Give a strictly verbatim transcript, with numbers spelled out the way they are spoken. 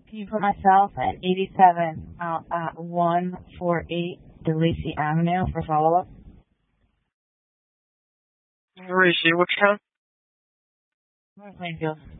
Can you put myself at eighty-seven out at one forty-eight DeLacy Avenue for follow-up? Where is she? Which town? North Plainfield.